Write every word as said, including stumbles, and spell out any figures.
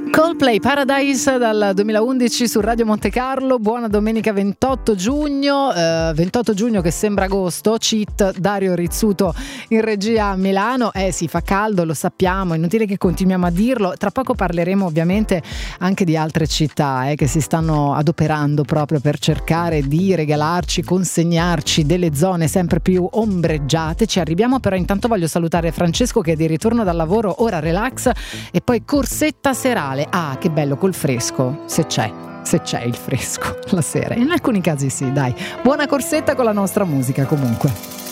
Coldplay Paradise dal duemilaundici su Radio Monte Carlo. Buona domenica ventotto giugno, eh, ventotto giugno che sembra agosto. Cheat Dario Rizzuto in regia a Milano. Eh sì, fa caldo, lo sappiamo, è inutile che continuiamo a dirlo. Tra poco parleremo ovviamente anche di altre città eh, che si stanno adoperando proprio per cercare di regalarci, consegnarci delle zone sempre più ombreggiate. Ci arriviamo, però intanto voglio salutare Francesco che è di ritorno dal lavoro, ora relax e poi corsetta serale. Ah, che bello col fresco, se c'è, se c'è il fresco la sera. In alcuni casi sì, dai. Buona corsetta con la nostra musica comunque.